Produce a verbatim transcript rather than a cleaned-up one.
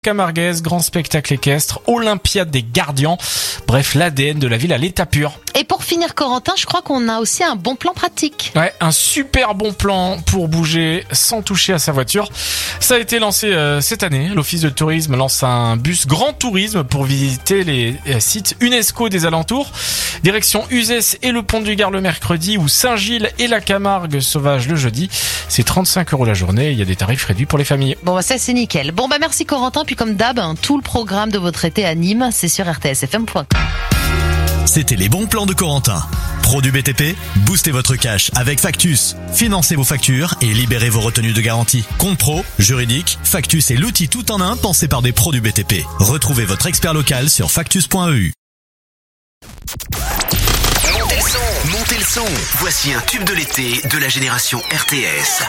Camarguaise, grand spectacle équestre, Olympiade des gardiens, bref l'A D N de la ville à l'état pur. Et pour finir, Corentin, je crois qu'on a aussi un bon plan pratique. Ouais, un super bon plan pour bouger sans toucher à sa voiture. Ça a été lancé euh, cette année. L'Office de tourisme lance un bus grand tourisme pour visiter les euh, sites UNESCO des alentours. Direction Uzès et le Pont du Gard le mercredi ou Saint-Gilles et la Camargue sauvage le jeudi. C'est trente-cinq euros la journée. Il y a des tarifs réduits pour les familles. Bon, bah ça c'est nickel. Bon, bah merci Corentin. Puis comme d'hab, hein, tout le programme de votre été à Nîmes, c'est sur r t s f m point com. C'était les bons plans de Corentin. Pro du B T P, boostez votre cash avec Factus. Financez vos factures et libérez vos retenues de garantie. Compte pro, juridique, Factus est l'outil tout en un pensé par des pros du B T P. Retrouvez votre expert local sur factus point e u. Montez le son, montez le son. Voici un tube de l'été de la génération R T S.